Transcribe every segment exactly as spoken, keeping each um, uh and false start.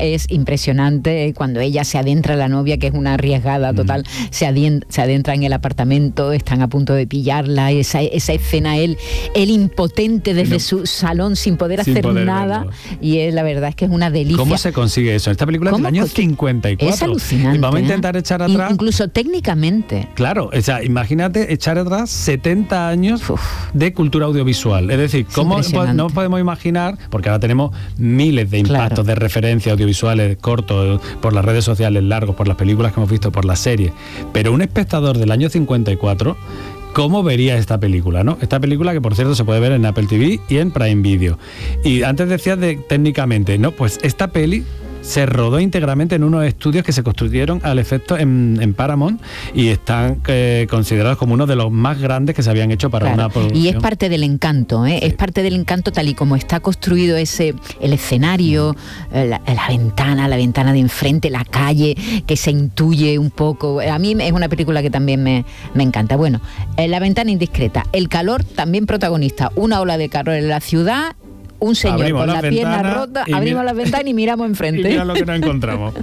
es impresionante cuando ella se adentra, la novia, que es una arriesgada total, mm. se, adentra, se adentra en el apartamento, están a punto de pillarla, esa, esa escena, él, él impotente desde no, su salón sin poder sin hacer poder nada, verlo. Y es, la verdad es que es una delicia. ¿Cómo se consigue eso? Esta película es del año cincuenta y cuatro. Es alucinante. Vamos a intentar echar atrás... Incluso técnicamente. Claro, o sea, imagínate echar atrás setenta años Uf. de cultura audiovisual. Es decir, ¿cómo no podemos imaginar? Porque ahora tenemos miles de impactos, claro, de referencias audiovisuales cortos, por las redes sociales, largos, por las películas que hemos visto, por las series. Pero un espectador del año cincuenta y cuatro... ¿cómo vería esta película, no? Esta película que, por cierto, se puede ver en Apple T V y en Prime Video. Y antes decías de técnicamente, ¿no? Pues esta peli se rodó íntegramente en unos estudios que se construyeron al efecto en, en Paramount y están eh, considerados como uno de los más grandes que se habían hecho para, claro, una producción. Y es parte del encanto, ¿eh? Sí. Es parte del encanto tal y como está construido ese, el escenario, la, la ventana, la ventana de enfrente, la calle, que se intuye un poco. A mí es una película que también me, me encanta. Bueno, eh, La ventana indiscreta, el calor también protagonista, una ola de calor en la ciudad, un señor abrimos con la pierna rota, abrimos mira, las ventanas y miramos enfrente. Y mira lo que nos encontramos.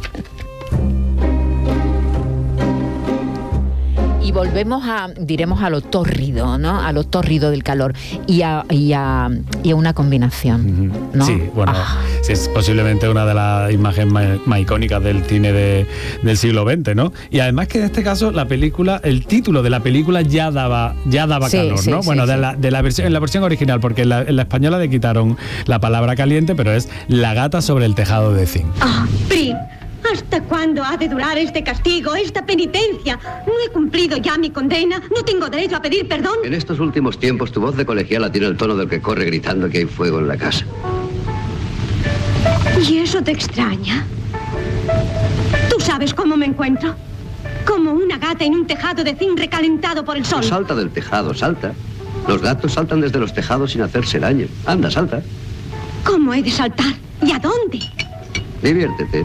Y volvemos a, diremos, a lo tórrido, ¿no? A lo tórrido del calor y a, y a, y a una combinación, ¿no? Sí, bueno, ah. sí, es posiblemente una de las imágenes más, más icónicas del cine de, del siglo veinte, ¿no? Y además que en este caso la película, el título de la película ya daba, ya daba sí, calor, sí, ¿no? Sí, bueno, sí, de, la, de la versión, en la versión original, porque en la, en la española le quitaron la palabra caliente, pero es La gata sobre el tejado de zinc. Ah, Pri. ¿Hasta cuándo ha de durar este castigo, esta penitencia? No he cumplido ya mi condena, no tengo derecho a pedir perdón. En estos últimos tiempos tu voz de colegiala tiene el tono del que corre gritando que hay fuego en la casa. ¿Y eso te extraña? ¿Tú sabes cómo me encuentro? Como una gata en un tejado de zinc recalentado por el sol. No salta del tejado, salta. Los gatos saltan desde los tejados sin hacerse daño. Anda, salta. ¿Cómo he de saltar? ¿Y a dónde? Diviértete.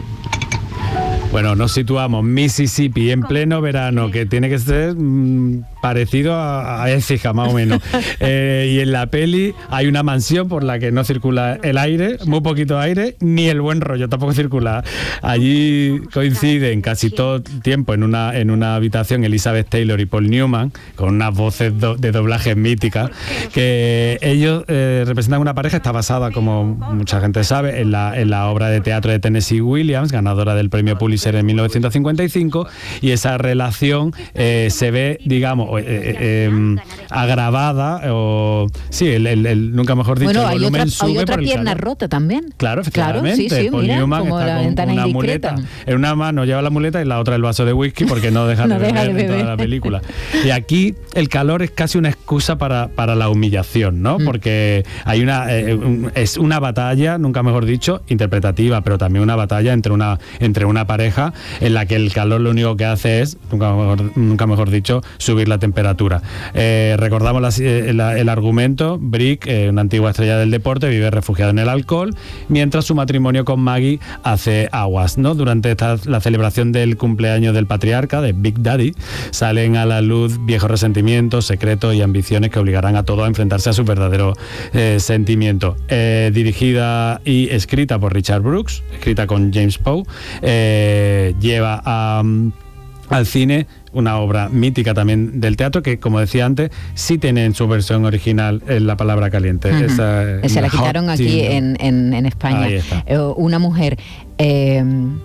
Bueno, nos situamos Mississippi en pleno verano, que tiene que ser mmm, parecido a, a Écija, más o menos. Eh, y en la peli hay una mansión por la que no circula el aire, muy poquito aire, ni el buen rollo tampoco circula. Allí coinciden casi todo el tiempo en una, en una habitación Elizabeth Taylor y Paul Newman, con unas voces do, de doblaje míticas, que ellos eh, representan una pareja, está basada, como mucha gente sabe, en la, en la obra de teatro de Tennessee Williams, ganadora del premio Pulitzer en mil novecientos cincuenta y cinco, y esa relación eh, se ve, digamos, eh, eh, agravada, o sí, el, el, el nunca mejor dicho, bueno, el volumen hay otra, sube hay otra por el pierna calor. Rota también. Claro, efectivamente. Claro, sí, sí, Paul mira, Newman como está la con ventana una indiscreta. muleta. En una mano lleva la muleta y la otra el vaso de whisky, porque no deja no de deja beber, de en toda la película. Y aquí el calor es casi una excusa para, para la humillación, ¿no? Mm. Porque hay una eh, un, es una batalla, nunca mejor dicho, interpretativa, pero también una batalla entre una entre una pareja en la que el calor lo único que hace es, nunca mejor, nunca mejor dicho, subir la temperatura. Eh, recordamos la, la, el argumento. Brick, eh, una antigua estrella del deporte, vive refugiada en el alcohol, mientras su matrimonio con Maggie hace aguas, ¿no? Durante esta, la celebración del cumpleaños del patriarca, de Big Daddy, salen a la luz viejos resentimientos, secretos y ambiciones que obligarán a todos a enfrentarse a su verdadero eh, sentimiento. Eh, dirigida y escrita por Richard Brooks, escrita con James Poe, eh, lleva a, um, al cine una obra mítica también del teatro que, como decía antes, sí tiene en su versión original eh, la palabra caliente. Uh-huh. Esa, se la quitaron aquí en, en, en España. Ahí está. Eh, una mujer... Eh,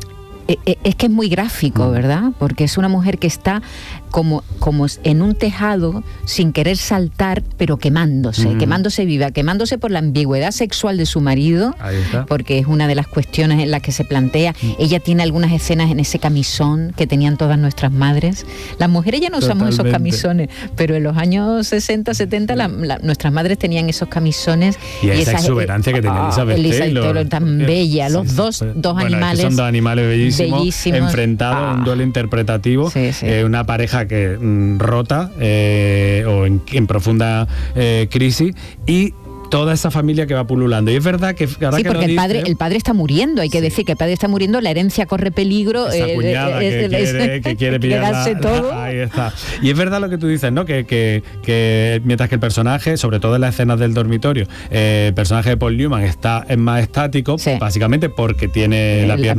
es que es muy gráfico, ¿verdad? Porque es una mujer que está como, como en un tejado sin querer saltar, pero quemándose, mm. quemándose viva, quemándose por la ambigüedad sexual de su marido, porque es una de las cuestiones en las que se plantea. Mm. Ella tiene algunas escenas en ese camisón que tenían todas nuestras madres. Las mujeres ya no usamos esos camisones, pero en los años sesenta, setenta la, la, nuestras madres tenían esos camisones. Y, y esa exuberancia que tenía Elizabeth oh, Taylor. Taylor tan bella, los sí, dos, sí. dos bueno, animales. Es que son dos animales bellísimos, bellísimos. enfrentados en ah. un duelo interpretativo, sí, sí. Eh, una pareja que mm, rota eh, o en, en profunda eh, crisis, y toda esa familia que va pululando. Y es verdad que ahora sí, que porque lo el padre, dice, el padre está muriendo, hay que sí. decir que el padre está muriendo, la herencia corre peligro. Esa eh, cuñada eh, que, es, quiere, que quiere pillar todo. Ahí está. Y es verdad lo que tú dices, ¿no? Que, que, que mientras que el personaje, sobre todo en las escenas del dormitorio, eh, el personaje de Paul Newman está es más estático, sí. básicamente porque tiene la pierna,